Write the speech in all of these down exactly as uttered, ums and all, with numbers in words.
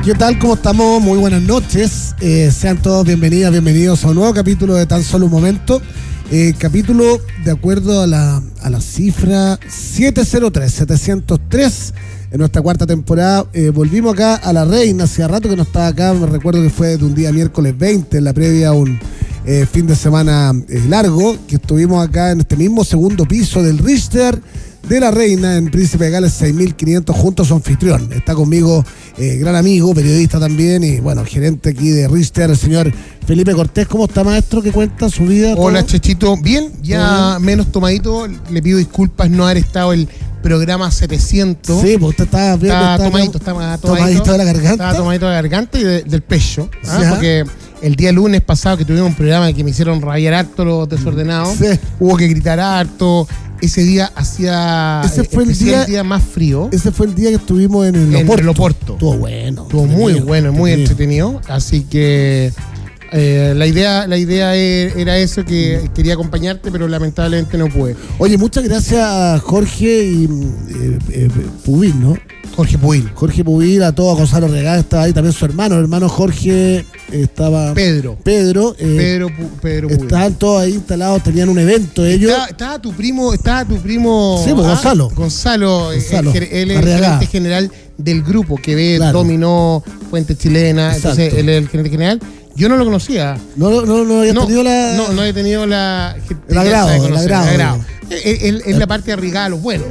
¿Qué tal? ¿Cómo estamos? Muy buenas noches. Eh, sean todos bienvenidas, bienvenidos a un nuevo capítulo de Tan Solo Un Momento. Eh, capítulo de acuerdo a la, a la cifra setecientos tres, setecientos tres en nuestra cuarta temporada. Eh, volvimos acá a La Reina, hacía rato que no estaba acá, me recuerdo que fue de un día miércoles veinte, en la previa a un eh, fin de semana eh, largo, que estuvimos acá en este mismo segundo piso del Richter de La Reina, en Príncipe de Gales seis mil quinientos, junto a su anfitrión. Está conmigo, eh, gran amigo, periodista también, y bueno, gerente aquí de Richter, el señor Felipe Cortés. ¿Cómo está, maestro? ¿Qué cuenta su vida? Hola, todo? Chechito. Bien, ya bien. Menos tomadito. Le pido disculpas no haber estado el programa setecientos. Sí, porque usted estaba bien. Estaba está tomadito, estaba tomadito, tomadito de la garganta. Estaba tomadito de la garganta y de, del pecho. ¿Ah? Porque el día lunes pasado que tuvimos un programa que me hicieron rabiar harto los desordenados, sí. Hubo que gritar harto. Ese día hacía ese fue el día, el día más frío. Ese fue el día que estuvimos en el en Oporto. el Oporto. Estuvo bueno. Estuvo muy bueno, muy entretenido. Así que eh, la idea la idea era eso, que quería acompañarte, pero lamentablemente no pude. Oye, muchas gracias a Jorge y eh, eh, Pubil, ¿no? Jorge Pubil. Jorge Pubil, a todo, a Gonzalo Regada, estaba ahí también su hermano. El hermano Jorge estaba... Pedro. Pedro. Eh, Pedro, Pedro Pubil. Estaban todos ahí instalados, tenían un evento ellos. Estaba, estaba tu primo, estaba tu primo... Sí, pues, ah, Gonzalo. Gonzalo. Gonzalo. Él, él es el gerente general del grupo que ve Claro. Dominó, Fuente Chilena. Exacto. Entonces, él es el gerente general. Yo no lo conocía. No, no, no, no había no, tenido la... No, no he tenido la... El agrado, de el agrado. El agrado. Es, es, es la parte arriesgada a los buenos.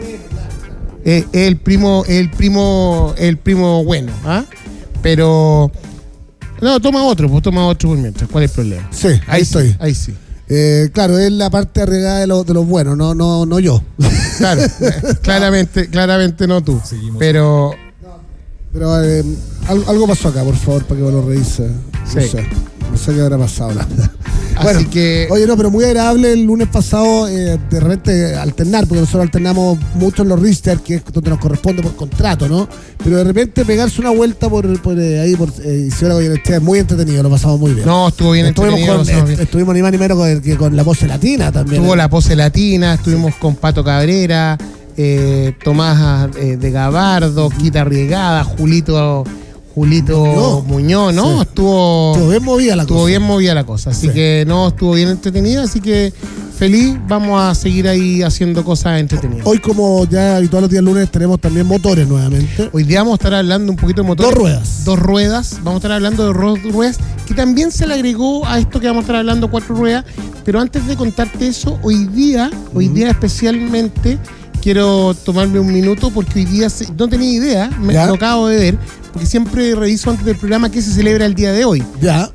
Es el primo, el primo, el primo bueno, ¿ah? Pero... No, toma otro, pues toma otro por mientras. ¿Cuál es el problema? Sí, ahí, ahí estoy. Sí, ahí sí. Eh, claro, es la parte arriesgada de, lo, de los buenos, no, no, no yo. Claro, claramente, claramente no tú. Seguimos. Pero... Pero eh, algo, algo pasó acá, por favor, para que me lo revise. Sí. No sé, no sé qué habrá pasado, la verdad. Bueno, así que... Oye, no, pero muy agradable el lunes pasado, eh, de repente alternar, porque nosotros alternamos mucho en los Richter, que es donde nos corresponde por contrato, ¿no? Pero de repente pegarse una vuelta por, por eh, ahí, por eh, Isidora Goyenechea, es muy entretenido, lo pasamos muy bien. No, estuvo bien estuvimos entretenido. Con, eh, estuvimos ni más ni menos con, que con la Pose Latina también. Estuvo ¿eh? la Pose Latina, estuvimos sí. con Pato Cabrera, eh, Tomás eh, de Gabardo, Quita Arriegada, Julito... Julito Muñoz, Muñoz ¿no? Sí. Estuvo, estuvo bien movida la estuvo cosa. bien movida la cosa. Así sí. que no, estuvo bien entretenida. Así que feliz, vamos a seguir ahí haciendo cosas entretenidas. Hoy, como ya habitual los días lunes, tenemos también motores nuevamente. Hoy día vamos a estar hablando un poquito de motores. Dos ruedas. Dos ruedas. Vamos a estar hablando de dos ruedas, que también se le agregó a esto que vamos a estar hablando, cuatro ruedas. Pero antes de contarte eso, hoy día, uh-huh. hoy día especialmente, quiero tomarme un minuto porque hoy día se, no tenía idea, me lo acabo de ver, porque siempre reviso antes del programa qué se celebra el día de hoy. Ya.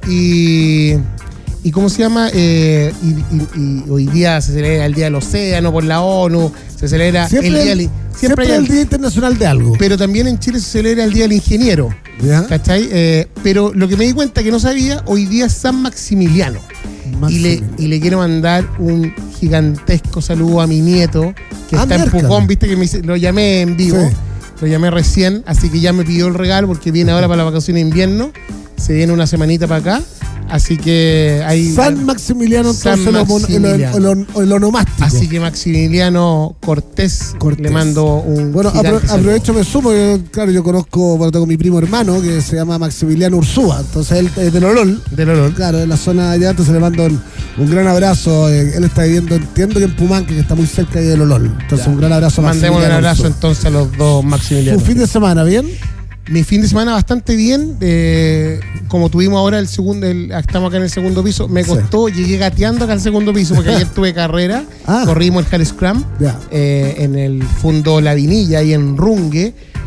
Y, y ¿cómo se llama? Eh, y, y, y hoy día se celebra el Día del Océano por la ONU, se celebra siempre el Día el, del, siempre siempre hay el Día Internacional de algo. Pero también en Chile se celebra el Día del Ingeniero. ¿Ya? ¿Cachai? Eh, pero lo que me di cuenta que no sabía, hoy día es San Maximiliano. Y le, y le quiero mandar un gigantesco saludo a mi nieto, que ah, está en Pucón, viste que me, lo llamé en vivo, sí. Lo llamé recién, así que ya me pidió el regalo porque viene ahora para la vacación de invierno, se viene una semanita para acá, así que hay... San Maximiliano, San entonces Maximiliano. El, el, el, el onomástico. Así que Maximiliano Cortés, Cortés. le mando un Bueno, apro aprovecho, me sumo, yo, claro, yo conozco, bueno, tengo mi primo hermano que se llama Maximiliano Ursúa, entonces él es del Olol. Del Olol. Claro, en la zona allá, entonces le mando un, un gran abrazo. Eh, él está viviendo, entiendo que en Pumanque, que está muy cerca de Olol. Entonces ya. Un gran abrazo a Maximiliano. Mandemos un abrazo Ursúa. Entonces a los dos Maximilianos. ¿Un fin de semana bien? Mi fin de semana bastante bien, eh, como tuvimos ahora el segundo, el, estamos acá en el segundo piso, me costó, sí. Llegué gateando acá al segundo piso porque ayer tuve carrera, ah. corrimos el Hall Scrum yeah. eh, en el Fundo La Vinilla y en Rungue,